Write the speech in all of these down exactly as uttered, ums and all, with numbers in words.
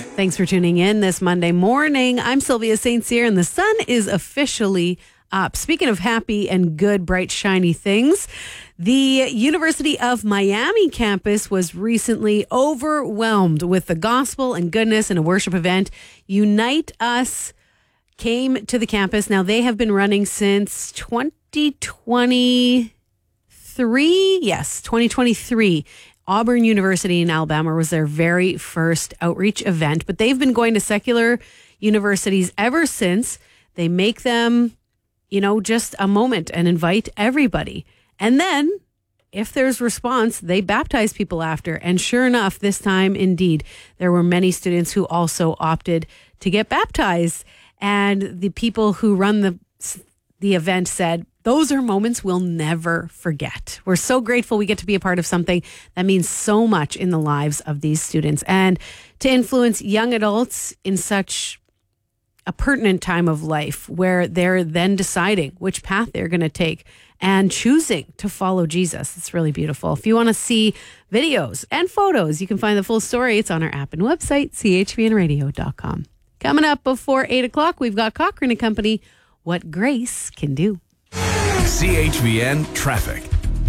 Thanks for tuning in this Monday morning. I'm Sylvia Saint Cyr, and the sun is officially up. Speaking of happy and good, bright, shiny things, the University of Miami campus was recently overwhelmed with the gospel and goodness in a worship event. Unite Us came to the campus. Now, they have been running since twenty twenty-three. Yes, twenty twenty-three. Auburn University in Alabama was their very first outreach event, but they've been going to secular universities ever since. They make them, you know, just a moment and invite everybody. And then, if there's response, they baptize people after. And sure enough, this time, indeed, there were many students who also opted to get baptized. And the people who run the the event said, those are moments we'll never forget. We're so grateful we get to be a part of something that means so much in the lives of these students and to influence young adults in such a pertinent time of life where they're then deciding which path they're going to take and choosing to follow Jesus. It's really beautiful. If you want to see videos and photos, you can find the full story. It's on our app and website, c h v n radio dot com. Coming up before eight o'clock, we've got Cochrane and Company, What Grace Can Do. C H V N Traffic.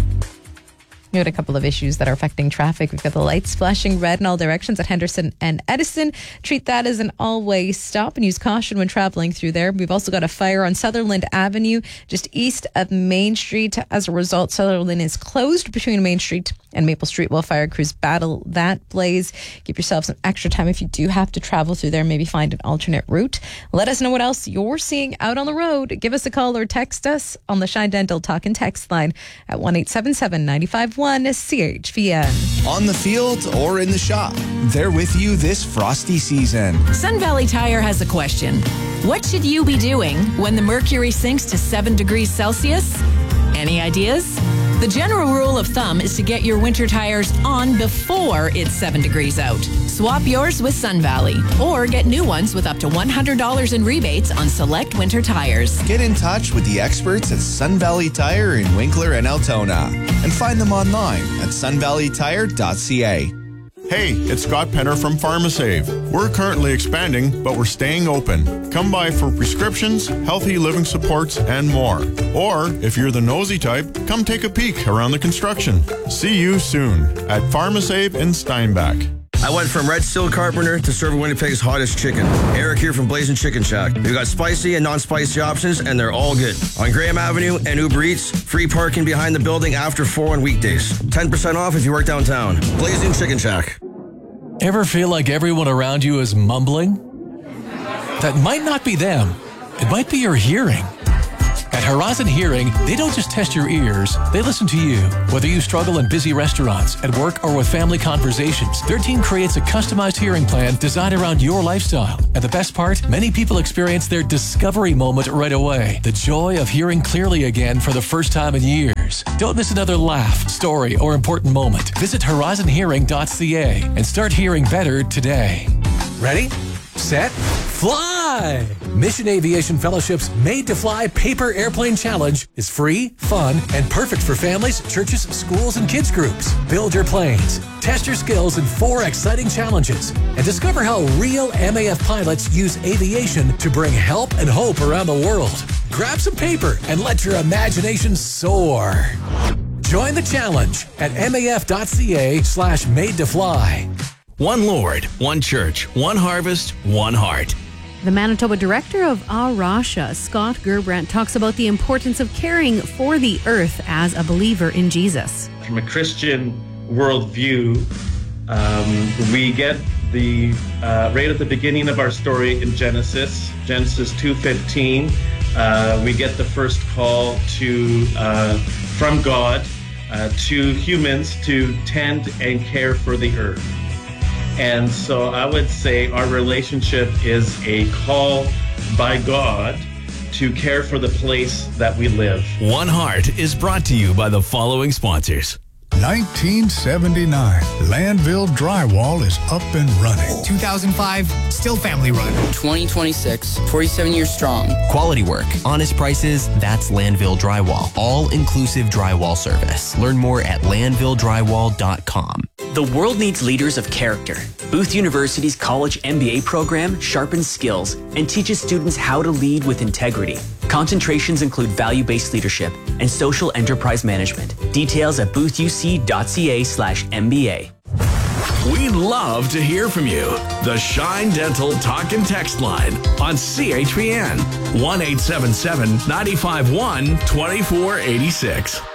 We had a couple of issues that are affecting traffic. We've got the lights flashing red in all directions at Henderson and Edison. Treat that as an all-way stop and use caution when traveling through there. We've also got a fire on Sutherland Avenue, just east of Main Street. As a result, Sutherland is closed between Main Street and Maple Street while fire crews battle that blaze. Give yourself some extra time if you do have to travel through there. Maybe find an alternate route. Let us know what else you're seeing out on the road. Give us a call or text us on the Shine Dental Talk and Text line at one eight seven seven, nine five one, C H V N. On the field or in the shop, they're with you this frosty season. Sun Valley Tire has a question. What should you be doing when the mercury sinks to seven degrees Celsius? Any ideas? The general rule of thumb is to get your winter tires on before it's seven degrees out. Swap yours with Sun Valley or get new ones with up to one hundred dollars in rebates on select winter tires. Get in touch with the experts at Sun Valley Tire in Winkler and Altona and find them online at sun valley tire dot c a. Hey, it's Scott Penner from PharmaSave. We're currently expanding, but we're staying open. Come by for prescriptions, healthy living supports, and more. Or, if you're the nosy type, come take a peek around the construction. See you soon at PharmaSave in Steinbach. I went from Red Steel Carpenter to serving Winnipeg's hottest chicken. Eric here from Blazing Chicken Shack. We've got spicy and non-spicy options, and they're all good. On Graham Avenue and Uber Eats, free parking behind the building after four on weekdays. ten percent off if you work downtown. Blazing Chicken Shack. Ever feel like everyone around you is mumbling? That might not be them. It might be your hearing. At Horizon Hearing, they don't just test your ears, they listen to you. Whether you struggle in busy restaurants, at work, or with family conversations, their team creates a customized hearing plan designed around your lifestyle. And the best part, many people experience their discovery moment right away. The joy of hearing clearly again for the first time in years. Don't miss another laugh, story, or important moment. Visit horizon hearing dot c a and start hearing better today. Ready? Set? Fly! Mission Aviation Fellowship's Made to Fly Paper Airplane Challenge is free, fun, and perfect for families, churches, schools, and kids groups. Build your planes, test your skills in four exciting challenges, and discover how real M A F pilots use aviation to bring help and hope around the world. Grab some paper and let your imagination soar. Join the challenge at m a f dot c a slash made to fly. One Lord, one church, one harvest, one heart. The Manitoba director of A Rasha, Scott Gerbrandt, talks about the importance of caring for the earth as a believer in Jesus. From a Christian worldview, um, we get the uh, right at the beginning of our story in Genesis, Genesis two fifteen. Uh, we get the first call to uh, from God uh, to humans to tend and care for the earth. And so I would say our relationship is a call by God to care for the place that we live. One Heart is brought to you by the following sponsors. nineteen seventy-nine, Landville Drywall is up and running. two thousand five, still family run. twenty twenty-six, forty-seven years strong. Quality work, honest prices, that's Landville Drywall. All-inclusive drywall service. Learn more at landville drywall dot com. The world needs leaders of character. Booth University's College M B A program sharpens skills and teaches students how to lead with integrity. Concentrations include value-based leadership and social enterprise management. Details at boothuc.ca slash MBA. We'd love to hear from you. The Shine Dental Talk and Text line on C H P N one eight seven seven, nine five one, two four eight six.